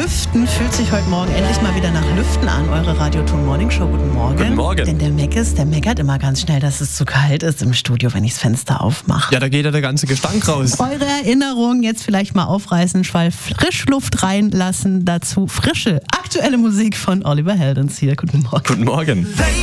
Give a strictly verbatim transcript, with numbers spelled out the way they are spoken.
Lüften fühlt sich heute Morgen endlich mal wieder nach Lüften an. Eure Radioton Morning Show. Guten Morgen. Guten Morgen. Denn der Meckes, der meckert immer ganz schnell, dass es zu kalt ist im Studio, wenn ich das Fenster aufmache. Ja, da geht ja der ganze Gestank raus. Eure Erinnerungen jetzt vielleicht mal aufreißen, Schwall Frischluft reinlassen. Dazu frische, aktuelle Musik von Oliver Heldens hier. Guten Morgen. Guten Morgen.